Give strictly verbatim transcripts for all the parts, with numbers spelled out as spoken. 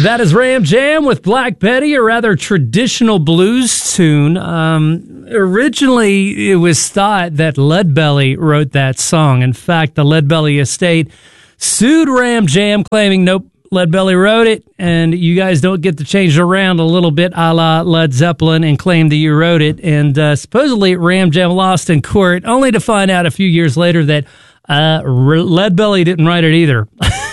That is Ram Jam with Black Betty, a rather traditional blues tune. Um, originally, it was thought that Leadbelly wrote that song. In fact, the Leadbelly estate sued Ram Jam, claiming, nope, Leadbelly wrote it, and you guys don't get to change it around a little bit a la Led Zeppelin and claim that you wrote it. And uh, supposedly, Ram Jam lost in court, only to find out a few years later that uh, Leadbelly didn't write it either.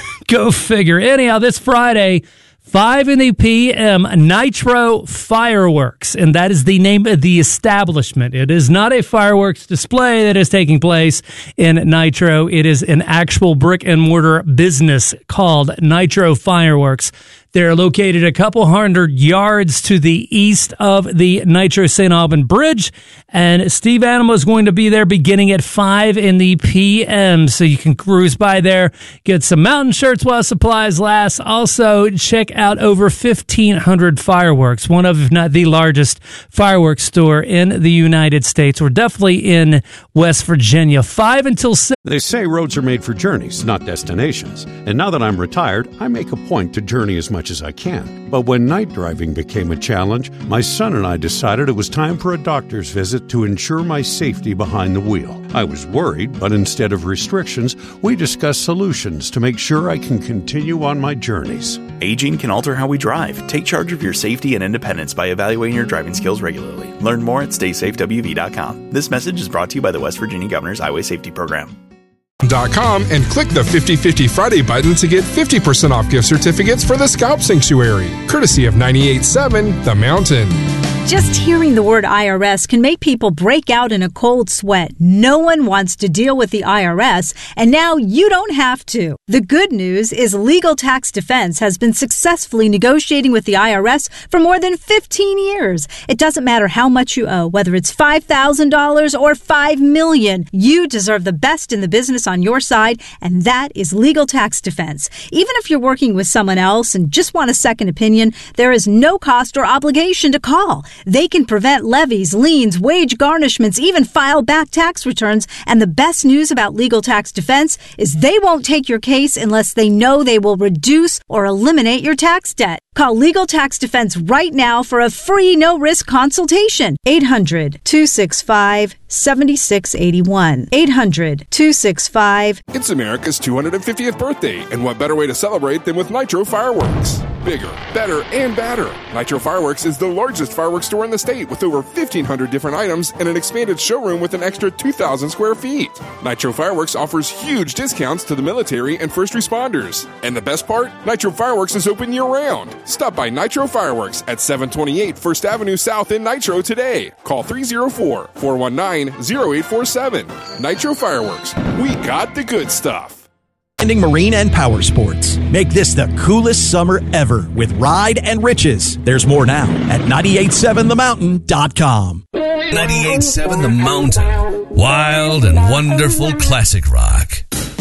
Go figure. Anyhow, this Friday, five in the P M, Nitro Fireworks, and that is the name of the establishment. It is not a fireworks display that is taking place in Nitro. It is an actual brick and mortar business called Nitro Fireworks. They're located a couple hundred yards to the east of the Nitro Saint Aubin Bridge, and Steve Animo is going to be there beginning at five in the P M, so you can cruise by there, get some mountain shirts while supplies last. Also, check out over fifteen hundred fireworks, one of, if not the largest fireworks store in the United States. We're definitely in West Virginia. five until six. They say roads are made for journeys, not destinations. And now that I'm retired, I make a point to journey as much as I can. But when night driving became a challenge, my son and I decided it was time for a doctor's visit to ensure my safety behind the wheel. I was worried, but instead of restrictions, we discussed solutions to make sure I can continue on my journeys. Aging can alter how we drive. Take charge of your safety and independence by evaluating your driving skills regularly. Learn more at stay safe w v dot com. This message is brought to you by the West Virginia Governor's Highway Safety Program. Dot com and click the fifty fifty Friday button to get fifty percent off gift certificates for the Scalp Sanctuary, courtesy of ninety-eight point seven The Mountain. Just hearing the word I R S can make people break out in a cold sweat. No one wants to deal with the I R S, and now you don't have to. The good news is Legal Tax Defense has been successfully negotiating with the I R S for more than fifteen years. It doesn't matter how much you owe, whether it's five thousand dollars or five million dollars. You deserve the best in the business on your side, and that is Legal Tax Defense. Even if you're working with someone else and just want a second opinion, there is no cost or obligation to call. They can prevent levies, liens, wage garnishments, even file back tax returns. And the best news about Legal Tax Defense is they won't take your case unless they know they will reduce or eliminate your tax debt. Call Legal Tax Defense right now for a free no-risk consultation. eight hundred, two six five, seven six eight one. eight hundred, two six five. It's America's two hundred fiftieth birthday, and what better way to celebrate than with Nitro Fireworks? Bigger, better, and badder. Nitro Fireworks is the largest fireworks store in the state with over fifteen hundred different items and an expanded showroom with an extra two thousand square feet. Nitro Fireworks offers huge discounts to the military and first responders. And the best part? Nitro Fireworks is open year-round. Stop by Nitro Fireworks at seven twenty-eight First Avenue South in Nitro today. Call three oh four, four one nine, oh eight four seven. Nitro Fireworks. We got the good stuff. Marine and power sports. Make this the coolest summer ever with Ride and Riches. There's more now at ninety-eight seven the mountain dot com. ninety-eight seven The Mountain. Wild and wonderful classic rock.